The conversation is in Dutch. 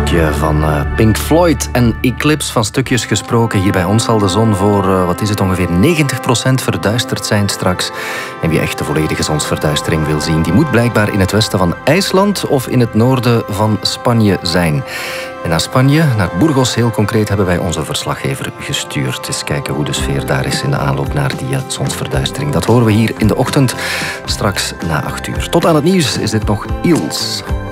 stukje van Pink Floyd en Eclipse. Van stukjes gesproken. Hier bij ons zal de zon voor, ongeveer 90% verduisterd zijn straks. En wie echt de volledige zonsverduistering wil zien, die moet blijkbaar in het westen van IJsland of in het noorden van Spanje zijn. En naar Spanje, naar Burgos heel concreet, hebben wij onze verslaggever gestuurd. Eens kijken hoe de sfeer daar is in de aanloop naar die zonsverduistering. Dat horen we hier in de ochtend, straks na 8 uur. Tot aan het nieuws is dit nog Ils.